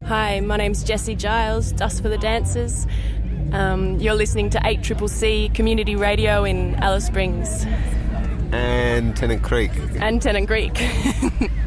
Hi, my name's Jessie Giles, Dust for the Dancers. You're listening to 8CCC Community Radio in Alice Springs. And Tennant Creek. And Tennant Creek.